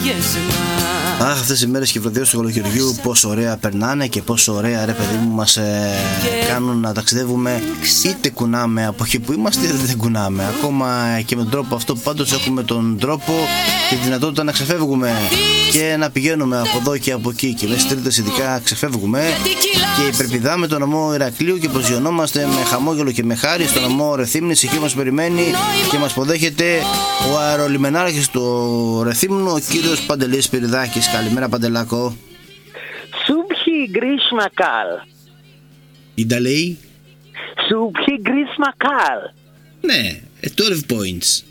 Αχ, αυτές οι μέρες και βραδιές του καλοκαιριού πόσο ωραία περνάνε και πόσο ωραία, ρε παιδί μου, μας κάνουν να ταξιδεύουμε. Είτε κουνάμε από εκεί που είμαστε, είτε δεν κουνάμε. Ακόμα και με τον τρόπο αυτό, πάντως έχουμε τον τρόπο και τη δυνατότητα να ξεφεύγουμε και να πηγαίνουμε από εδώ και από εκεί. Και μέσα στις Τρίτες ειδικά ξεφεύγουμε και υπερπηδάμε τον νομό Ηρακλείου και προσγειωνόμαστε με χαμόγελο και με χάρη στον νομό Ρεθύμνης. Εκεί μας περιμένει και μας υποδέχεται ο αερολιμενάρχης του Ρεθύμνου, ο κύριος Παντελής Σπυριδάκης. Καλημέρα, Παντελάκο. Σούπχι γκρίσμα καλ. Ινταλέη. Σούπχι γκρίσμα καλ. Ναι, 12 points.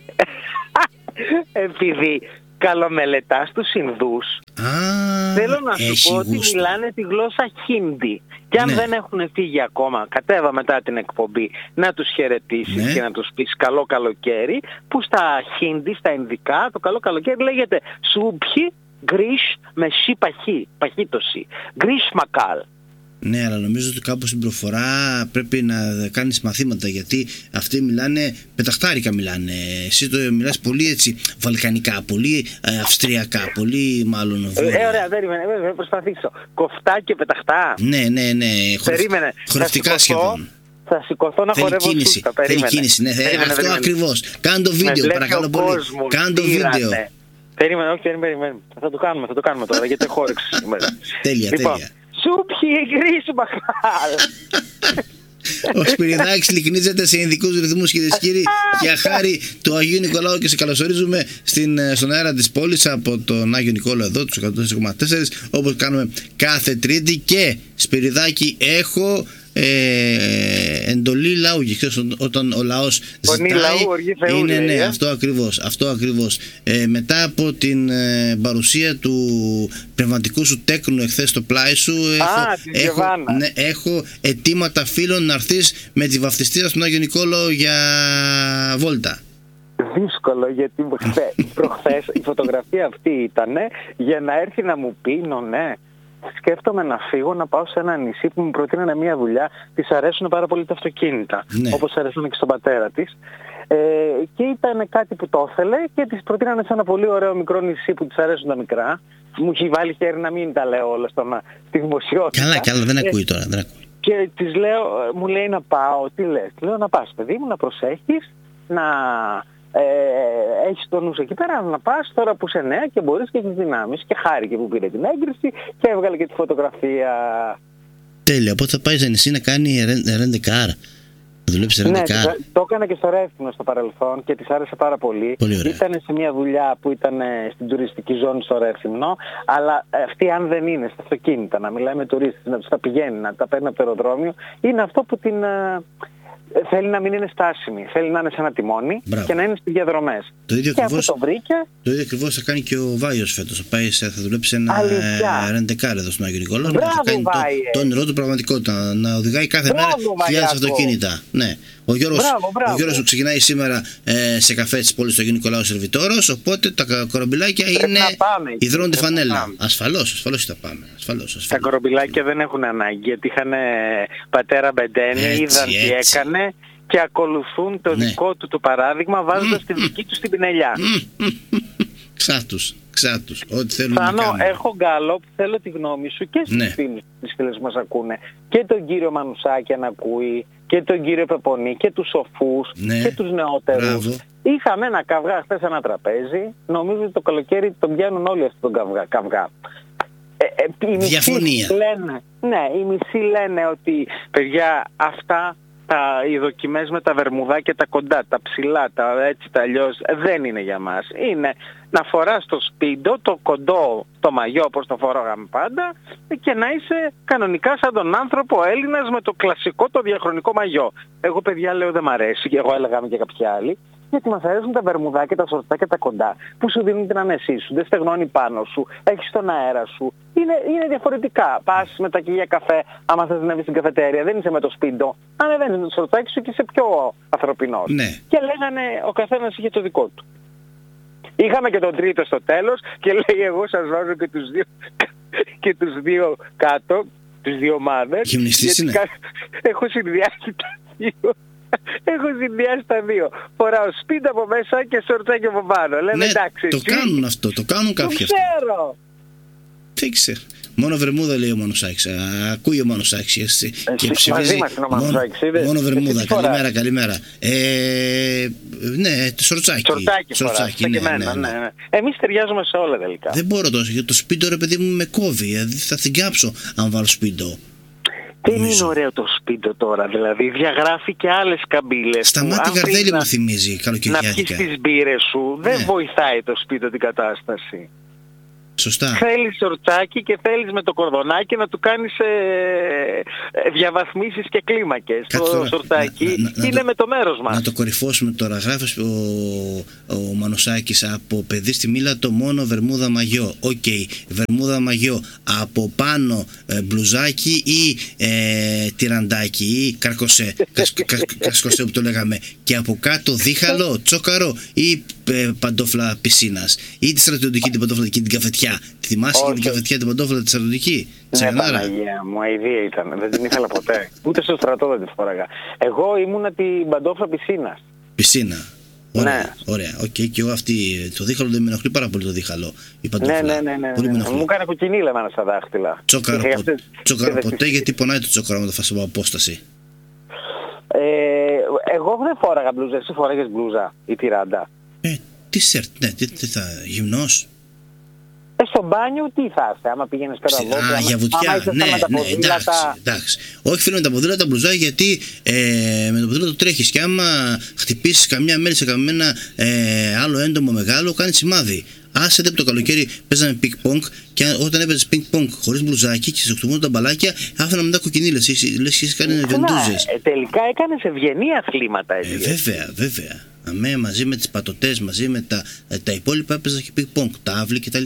Επειδή καλομελετάς τους Ινδούς, θέλω να σου πω ότι μιλάνε τη γλώσσα Χίντι. Και αν δεν έχουν φύγει ακόμα, κατέβα μετά την εκπομπή να τους χαιρετήσεις και να τους πεις καλό καλοκαίρι, που στα Χίντι, στα Ινδικά, το καλό καλοκαίρι λέγεται σούπχι γκρίσ με σι παχύ, παχύτωση. Γκρίσ μακάλ. Ναι, αλλά νομίζω ότι κάπου στην προφορά πρέπει να κάνεις μαθήματα, γιατί αυτοί μιλάνε πεταχτάρικα μιλάνε. Εσύ το μιλάς πολύ έτσι βαλκανικά, πολύ αυστριακά, πολύ μάλλον ωραία, περίμενε, προσπαθήσω. Κοφτά και πεταχτά. Ναι. Περίμενε. Χορευτικά σχεδόν. Θα σηκωθώ να χορεύω σούστα. Θέλει κίνηση, ναι, αυτό ακριβώς. Κάνε το βίντεο, παρακαλώ πολύ. Κάνε το βίντεο. Περίμενε, όχι, περίμενε. Θα το κάνουμε τώρα, γιατί έχω όρεξη σήμερα. Τέλεια. Σούπχι γκρίσ μακάλ. Ο Σπυριδάκης λυκνίζεται σε ειδικούς ρυθμούς, κυρίες και κύριοι, για χάρη του Αγίου Νικολάου, και σε καλωσορίζουμε στον αέρα της πόλης από τον Άγιο Νικόλαο εδώ, τους 104,4, όπως κάνουμε κάθε Τρίτη. Και Σπυριδάκη, έχω εντολή λαού, και όταν ο λαός ζητάει, είναι αυτό ακριβώς. Μετά από την παρουσία του πνευματικού σου τέκνου εχθές στο πλάι σου, έχω αιτήματα φίλων να έρθεις με τη βαφτιστήρα στον Άγιο Νικόλαο για βόλτα. Δύσκολο, γιατί προχθές η φωτογραφία αυτή ήταν για να έρθει να μου πει ναι. Σκέφτομαι να φύγω, να πάω σε ένα νησί που μου προτείνανε μια δουλειά. Της αρέσουν πάρα πολύ τα αυτοκίνητα, όπως αρέσουν και στον πατέρα της. Και ήταν κάτι που το ήθελε και της προτείνανε σε ένα πολύ ωραίο μικρό νησί που της αρέσουν τα μικρά. Μου έχει βάλει χέρι να μην τα λέω όλα στη δημοσιότητα. Καλά, δεν ακούει τώρα. Και της λέω, μου λέει να πάω. Τι λες? Λέω να πας, παιδί μου, να προσέχεις, να έχεις το νου εκεί πέρα, να πας τώρα που είσαι νέα και μπορείς και έχεις δυνάμεις. Και χάρηκε που πήρε την έγκριση και έβγαλε και τη φωτογραφία. Τέλεια, οπότε θα πάει σε νησί να κάνει ρεντεκάρ. Ναι, το έκανα και στο Ρέθυμνο στο παρελθόν και της άρεσε πάρα πολύ. Ήταν σε μια δουλειά που ήταν στην τουριστική ζώνη στο Ρέθυμνο, αλλά αυτή, αν δεν είναι στα αυτοκίνητα, να μιλάει με τουρίστες, να τους τα πηγαίνει, να τα παίρνει από το αεροδρόμιο, είναι αυτό που την θέλει να μην είναι στάσιμη. Θέλει να είναι σε ένα τιμόνι. Μπράβο. Και να είναι στις διαδρομές. Και αυτό το βρήκε. Το ίδιο ακριβώς θα κάνει και ο Βάιος φέτος. Θα δουλέψει σε ένα ρεντεκάρ εδώ στον Άγιο Νικόλαο. Θα κάνει το όνειρό του πραγματικότητα. Να οδηγάει κάθε μέρα χιλιάδες αυτοκίνητα. Ναι. Ο Γιώργος ξεκινάει σήμερα σε καφέ της πόλης του Αγίου Νικολάου σερβιτόρος. Οπότε τα κορομπιλάκια είναι υδρώνουν τη φανέλα. Ασφαλώς θα πάμε. Τα κορομπιλάκια δεν έχουν ανάγκη, γιατί είχαν πατέρα Μπεντένη, είδαν τι έκανε και ακολουθούν το δικό του το παράδειγμα, βάζοντας τη δική του στην πινελιά. Ξάτους, ό,τι θέλουν να κάνουν. Έχω γκάλο που θέλω τη γνώμη σου και στις φίλες που μας ακούνε. Και τον κύριο Μανουσάκη να ακούει, και τον κύριο Πεπονή, και τους σοφούς, και τους νεότερους. Είχαμε ένα καυγά χθες, ένα τραπέζι. Νομίζω ότι το καλοκαίρι τον πιάνουν όλοι αυτόν τον καυγά. Διαφωνία. Οι μισοί λένε ότι, παιδιά, αυτά οι δοκιμές με τα βερμουδάκια, τα κοντά, τα ψηλά, τα έτσι, τα αλλιώς, δεν είναι για μας. Είναι να φοράς το σπίντο, το κοντό, το μαγιό όπως το φοράγαμε πάντα, και να είσαι κανονικά σαν τον άνθρωπο Έλληνας με το κλασικό, το διαχρονικό μαγιό. Εγώ, παιδιά, λέω δεν μ' αρέσει, και εγώ έλεγα και κάποιοι άλλοι, γιατί μας αρέσουν τα βερμουδάκια, τα σορτσάκια, τα κοντά, που σου δίνουν την ανέσή σου, δεν στεγνώνει πάνω σου, έχεις τον αέρα σου. Είναι διαφορετικά. Πας με τα κοιλιά καφέ, άμα θες να βγεις στην καφετέρια, δεν είσαι με το σπίντο. Ανεβαίνεις με το σορτσάκι σου και είσαι πιο ανθρωπινός. Ναι. Και λέγανε, ο καθένας είχε το δικό του. Είχαμε και τον τρίτο στο τέλος και λέει, εγώ σας βάζω και τους δύο κάτω, τις δύο ομάδες. Γυμνιστής είναι. Έχω συνδυάσει τα δύο. Έχω συνδυάσει τα δύο. Φοράω σπίτι από μέσα και σορτσάκι από πάνω. Λέμε, Ναι, εντάξει, το κάνουν αυτό, το κάνουν κάποιοι αυτό. ξέρω. Δεν ξέρω. Μόνο βερμούδα λέει ο Μανουσάκης. Ακούει ο Μανουσάκης και ψηφίζει. Μαζί μας είναι ο Μανουσάκης, είδες. Μόνο βερμούδα. Εσύ φοράς. Καλημέρα. Ναι, σορτσάκι. Σορτσάκι, ναι. Εμείς ταιριάζουμε σε όλα τελικά. Δεν μπορώ τόσο, γιατί το σπίτι ρε παιδί μου με κόβει. Δηλαδή θα την κάψω αν βάλω σπίτι. Δεν είναι ωραίο το σπίτι τώρα, δηλαδή διαγράφει και άλλες καμπύλες. Σταμάτη γαρδέλη μου θυμίζει να καλοκαιριάτικα. πιεις τις μπύρες σου, δεν βοηθάει το σπίτι την κατάσταση. Σωστά. Θέλεις σορτσάκι και θέλεις με το κορδονάκι να του κάνεις διαβαθμίσεις και κλίμακες. Το σορτσάκι είναι με το μέρος μας. Να το κορυφώσουμε τώρα. Γράφει ο Μανουσάκης από παιδί στη Μήλατο μόνο βερμούδα μαγιό. Οκ, βερμούδα μαγιό. Από πάνω μπλουζάκι ή τυραντάκι ή καρκοσέ. Κασκοσέ που το λέγαμε. Και από κάτω δίχαλο, τσόκαρο ή παντόφλα πισίνας. Ή τη στρατιωτική την παντόφλα και την καφετιά. Τη θυμάσαι και την καφετιά την παντόφλα τη στρατιωτική? Ναι, Παναγία μου, αηδία ήταν. Δεν την ήθελα ποτέ. Ούτε στο στρατό δεν τη φόραγα. Εγώ ήμουνα την παντόφλα πισίνας. Πισίνα. Ωραία, ναι. Ωραία. Okay. Και εγώ το δίχαλο δεν με ενοχλεί πάρα πολύ το δίχαλο. Η παντόφλα. Ναι. Μου έκανε κουκκινίλα εμένα στα δάχτυλα. Τσόκαρο ποτέ, γιατί πονάει το τσόκαρο με το φας από απόσταση. Εγώ δεν φόραγα μπλούζα. Εσύ φόραγες μπλούζα ή τυράντα? Τι σερτ, ναι, τι θα, γυμνός. Στο μπάνιο τι θα είσαι, άμα πήγαινες πέρα από για βουτιά, ναι, εντάξει. Όχι φίλε με τα ποδήλατα μπλουζάκι, γιατί με το ποδήλατο τρέχεις και άμα χτυπήσεις καμιά μέλη σε κανένα άλλο έντομο μεγάλο, κάνει σημάδι. Άσε δε που το καλοκαίρι παίζαμε πινκ-πονγκ και όταν έπαιζες πινκ-πονγκ χωρίς μπλουζάκι και σε οκτωμούν τα μπαλάκια, άφηνα μετά κοκκινίλες. Λες και είχες κάνει βεντούζες. Τελικά έκανες ευγενή αθλήματα έτσι. Βέβαια. Αμέ, μαζί με τις πατωτές, μαζί με τα υπόλοιπα έπαιζα και πινκ-πονγκ, τάβλη κτλ.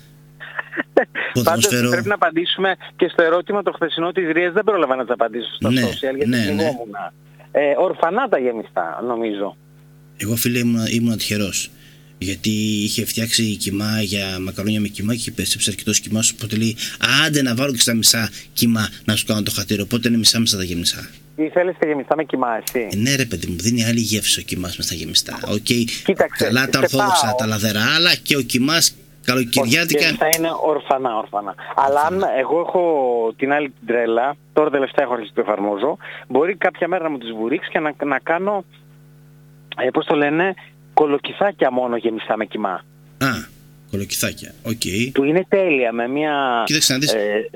Πάντως πρέπει να απαντήσουμε και στο ερώτημα το χθεσινό της Ρίας. Δεν πρόλαβα να τα απαντήσω στα social γιατί θυμόμουν. Ορφανά τα γεμιστά νομίζω. Εγώ φίλε ήμουν τυχερός. Γιατί είχε φτιάξει κιμά για μακαρόνια με κιμά και είπε: αρκετός κιμά σου. Οπότε λέει: άντε να βάλω και στα μισά κιμά να σου κάνω το χατήριο. Οπότε είναι μισά τα γεμιστά. Ή θέλεις τα γεμιστά με κιμά, εσύ? Ναι, ρε παιδί μου, δίνει άλλη γεύση ο κιμάς με στα γεμιστά. Κοίταξε, καλά τα ορθόδοξα, τα λαδερά, αλλά και ο κιμάς καλοκαιριάτικα. Θα είναι ορφανά. Αλλά αν εγώ έχω την άλλη την τρέλα, τώρα τελευταία έχω αρχίσει το εφαρμόζω, μπορεί κάποια μέρα να μου τις βουρίξει και να κάνω, πώς το λένε, κολοκυθάκια μόνο γεμιστά με κιμά. Κολοκυθάκια, οκ. Που είναι τέλεια με μια... Κοίταξε να δεις.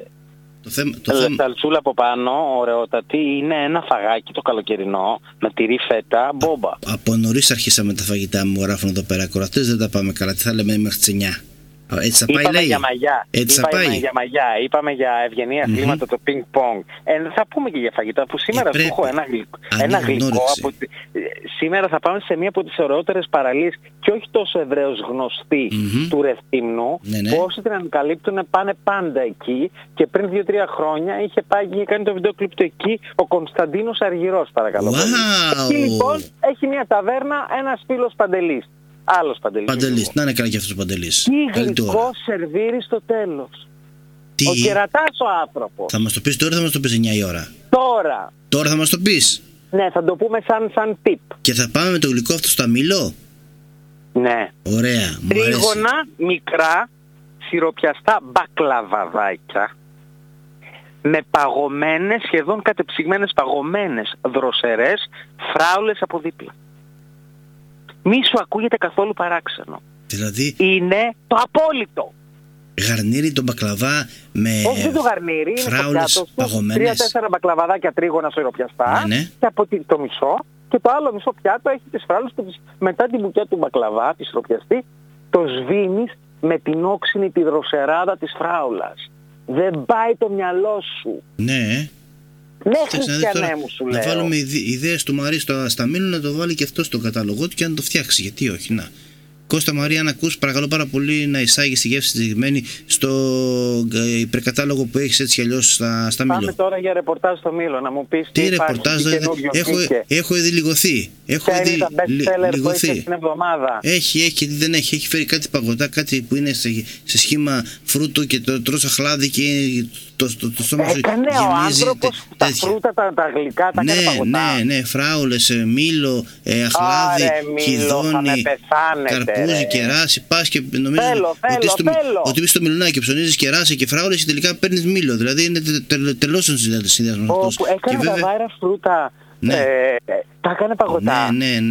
Σαλτσούλα από πάνω, ωραιότατη, είναι ένα φαγάκι το καλοκαιρινό με τυρί, φέτα, μπόμπα. Από νωρίς αρχίσαμε τα φαγητά μου, γράφουν εδώ πέρα ακροατές, δεν τα πάμε καλά. Τι θα λέμε μέχρι τις 9? Έτσι θα πάει, είπαμε λέει. Για μαγιά. Έτσι θα πάει. Για μαγιά. Είπαμε για ευγενή αθλήματα, το πινκ πονγκ. Θα πούμε και για φαγητά που σήμερα σου έχω ένα γλυκό. Σήμερα θα πάμε σε μία από τις ωραιότερες παραλίες και όχι τόσο ευρέως γνωστή του Ρεθύμνου. Που όσοι την ανακαλύπτουν πάνε πάντα εκεί και πριν 2-3 χρόνια είχε κάνει το βίντεο κλιπ του εκεί ο Κωνσταντίνος Αργυρός, παρακαλώ. Εκεί λοιπόν έχει μια ταβέρνα, ένας φίλος Παντελής. Άλλος Παντελής. Να είναι καλά και αυτός ο Παντελής. Τι γλυκό σερβίρει στο τέλος. Ο κερατάς ο άνθρωπος. Θα μας το πεις τώρα ή θα μας το πεις 9 η ώρα? Τώρα θα μας το πεις? Ναι, θα το πούμε σαν tip. Και θα πάμε με το γλυκό αυτό στο Αμύλο? Ναι. Ωραία. Τρίγωνα, μικρά, σιροπιαστά μπακλαβαδάκια με παγωμένες, σχεδόν κατεψυγμένες παγωμένες δροσερές φράουλες από δίπλα. Μη σου ακούγεται καθόλου παράξενο. Δηλαδή είναι το απόλυτο. Γαρνίρι το μπακλαβά με όχι το γαρνίρι, φράουλες παγωμένες. 3-4 μπακλαβαδάκια τρίγωνα σιροπιαστά και από το μισό και το άλλο μισό πιάτο έχει τις φράουλες που μετά την μπουκιά του μπακλαβά, τη σιροπιαστή, το σβήνεις με την όξινη τη δροσεράδα της φράουλας. Δεν πάει το μυαλό σου. Ναι. Ναι, χριστιανέ μου, σου λέω. Να βάλουμε ιδέες του Μαρί στα Μήλου, να το βάλει και αυτό στο κατάλογο του και να το φτιάξει. Γιατί όχι, να. Κώστα Μαρία, αν ακούς, παρακαλώ πάρα πολύ να εισάγεις τη γεύση συγκεκριμένη στο υπερκατάλογο που έχεις έτσι κι αλλιώς στα Μήλου. Πάμε τώρα για ρεπορτάζ στο Μήλο, να μου πεις τι ρεπορτάζ, έχω εδηληγωθεί. Έχω δει τα best seller που έχει την εβδομάδα. Έχει, τι δεν έχει. Έχει φέρει κάτι παγωτά, κάτι που είναι σε σχήμα φρούτου και το τρως αχλάδι και το στόμα σου έκανε ο άνθρωπος τα φρούτα, τα γλυκά, τα έκανε παγωτά. Ναι, φράουλες, μήλο, αχλάδι, χυδόνι, καρπούζι, κεράσι. Πας και νομίζεις ότι μπεις στο μιλουνάκι και ψωνίζεις κεράσι και φράουλες και τελικά παίρνεις μήλο. Δηλαδή είναι τελώς ο συνδυασμός αυτός. Έκανε τα βάρα φρούτα. Τα έκανε παγωτά.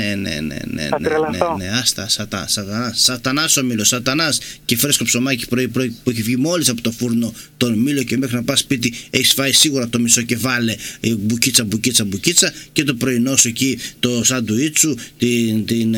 Ναι. Άστα, σατανάς ο μήλος, σατανάς. Και φρέσκο ψωμάκι πρωί-πρωί που έχει βγει μόλις από το φούρνο τον μήλο και μέχρι να πας σπίτι έχεις φάει σίγουρα το μισό κεφάλε μπουκίτσα και το πρωινό σου εκεί το σαντουίτ σου, την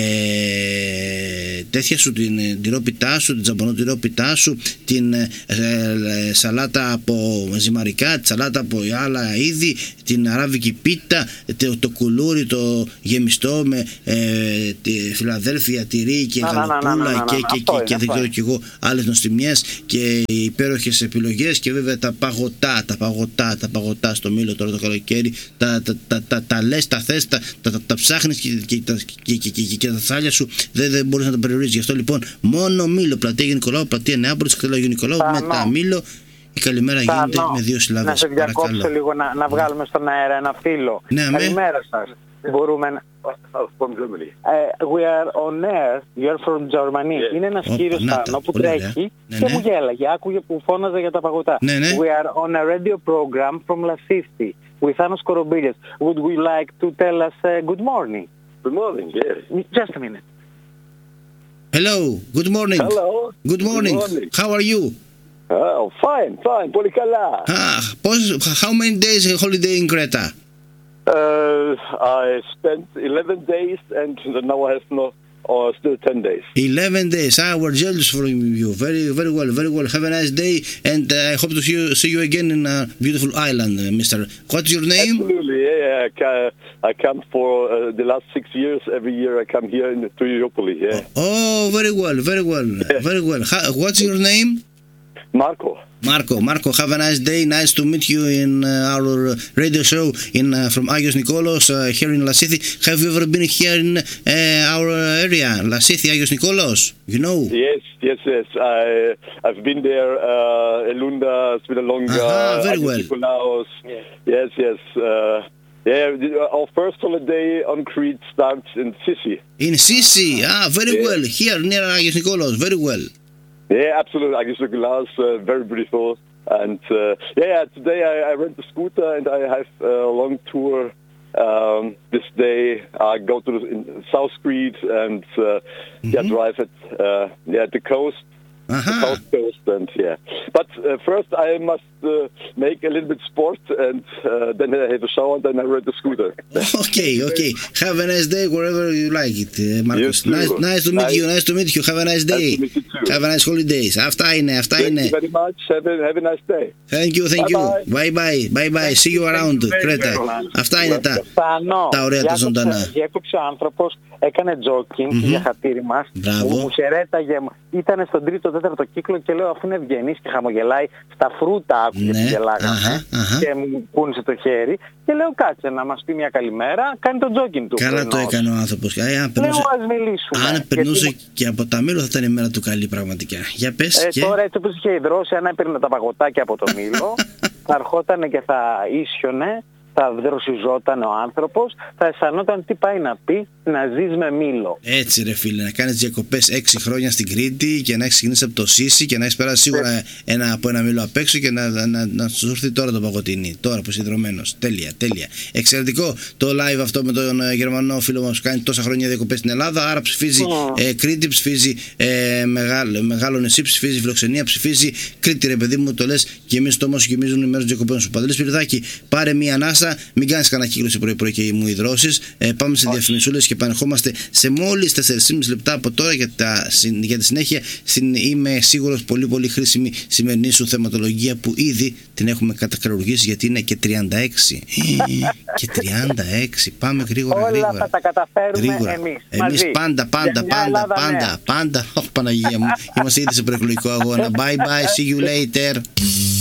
τέτοια σου, την τυρόπιτά σου, την τζαμπονοτυρόπιτά σου, την σαλάτα από ζυμαρικά, τη σαλάτα από άλλα είδη, την αράβικη πίτα, το κουλούρι, το γεμιστό με τη Φιλαδέλφια, τυρί και γαλοπούλα και δεν ξέρω κι εγώ άλλες νοστιμιές και υπέροχες επιλογές και βέβαια τα παγωτά στο μήλο τώρα το καλοκαίρι, τα λες, τα θες, τα ψάχνεις και τα θάλια σου δεν μπορείς να τα περιορίσεις. Γι' αυτό λοιπόν μόνο μήλο, πλατεία Αγίου Νικολάου, πλατεία Νεάπολης, Καστέλο Αγίου Νικολάου, μετά μήλο. Η καλημέρα γίνεται με 2 συλλάβες. Να σε διακόψω λίγο, να βγάλουμε στον αέρα ένα φίλο. Καλημέρα σας. Μπορούμε να... We are on air, you're from Germany. Είναι ένας κύριος πάνω που τρέχει και μου γέλαγε, άκουγε που φώναζε για τα παγωτά. We are on a radio program from Lasithi with Anos Korobilias. Would we like to tell us good morning? Good morning, yes. Just a minute. Hello, good morning. Hello. Good morning. How are you? Oh, fine. Πολύ καλά. How many days holiday in Creta? I spent 11 days and now I have still 10 days. 11 days. We're jealous from you. Very, very well, very well. Have a nice day and I hope to see you again in a beautiful island, mister. What's your name? Absolutely, yeah. I come for the last 6 years. Every year I come here to Ioupoli, yeah. Oh, very well, very well, very well. What's your name? Marco, have a nice day. Nice to meet you in our radio show from Agios Nikolos here in Lasithi. Have you ever been here in our area, Lasithi, Agios Nikolos? You know? Yes. I've been there. Elunda, Spinalonga, very well. Nikolaos. Yes. Our first holiday on Crete starts in Sisi. In Sisi, very well. Here near Agios Nikolos, very well. Yeah, absolutely. Agios Nikolaos, very beautiful. And today I rent a scooter and I have a long tour. This day I go to the South Street and drive at the coast. The South Coast and but first I must make a little bit sport and then I have a shower and then I rent the scooter. Okay. Have a nice day wherever you like it, Marcos. Nice to meet you. Have a nice day. Have a nice holidays. Αυτά είναι. Thank you very much. Have a nice day. Thank you. Bye. See you around Creta. Αυτά είναι τα ωραία τα ζωντανά. Διέκοψε ο άνθρωπος, έκανε τζόκινγκ για χατήρι μας. Μου χαιρέταγε. Ήταν στον 3ο-4ο κύκλο και λέω αφού είναι ευγενής και χαμογελάει στα φρούτα άκουγε που γελάγαμε και μου κούνησε το χέρι και λέω κάτσε να μας πει μια καλημέρα, κάνει το τζόκινγκ του. Καλά το έκανε ο άνθρωπος. Αν περνούσε και από τα μήλο θα ήταν η μέρα του καλή πραγματικά. Για πες και... Τώρα έτσι όπως είχε υδρώσει, αν έπαιρνε τα παγωτάκια από το μήλο θα ερχόταν και θα ίσιονε, θα δροσιζόταν ο άνθρωπος, θα αισθανόταν τι πάει να πει να ζεις με μήλο. Έτσι ρε φίλε, να κάνεις διακοπές 6 χρόνια στην Κρήτη και να έχεις ξεκινήσει από το Σίσι και να έχεις περάσει σίγουρα από ένα μήλο απ' έξω και να σου έρθει τώρα το παγωτίνι, τώρα που είσαι ιδρωμένος. Τέλεια. Εξαιρετικό το live αυτό με τον Γερμανό φίλο μας που κάνει τόσα χρόνια διακοπές στην Ελλάδα. Άρα ψηφίζει Κρήτη, ψηφίζει μεγάλο νησί, ψηφίζει φιλοξενία, ψηφίζει Κρήτη ρε παιδί μου, το λες και εμείς το όμως γεμίζουν οι μέρες των διακοπών σου. Παντελής Πυριδάκη, πάρε μία ανάσα. Μην κάνεις κανένα κύκλωση πρωί-πρωί και μου υδρώσεις. Πάμε σε διαφημισούλες και επανερχόμαστε σε μόλις 4,5 λεπτά από τώρα για τη συνέχεια. Είμαι σίγουρος πολύ χρήσιμη σημερινή σου θεματολογία που ήδη την έχουμε κατακραουργήσει γιατί είναι και 36. Και 36. Πάμε γρήγορα. Όλα θα τα καταφέρουμε εμείς πάντα. Παναγία μου. Είμαστε ήδη σε προεκλογικό αγώνα. Bye, see you later.